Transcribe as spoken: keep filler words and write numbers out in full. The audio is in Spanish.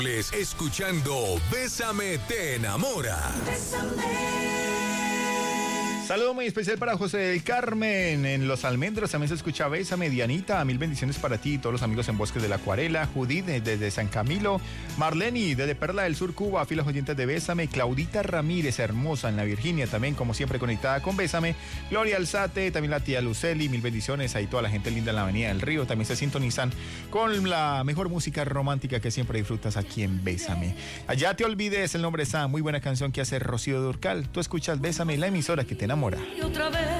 Escuchando Bésame te enamora. Bésame. Saludo muy especial para José del Carmen en Los Almendros. También se escucha Bésame, Dianita. Mil bendiciones para ti y todos los amigos en Bosques de la Acuarela. Judith desde San Camilo. Marleni desde Perla del Sur, Cuba. Filas oyentes de Bésame. Claudita Ramírez, hermosa en la Virginia. También, como siempre, conectada con Bésame. Gloria Alzate, también la tía Luceli. Mil bendiciones. Ahí toda la gente linda en la Avenida del Río. También se sintonizan con la mejor música romántica que siempre disfrutas aquí en Bésame. Allá te olvides, el nombre está. Muy buena canción que hace Rocío Durcal. Tú escuchas Bésame, la emisora que te enamora. Y otra vez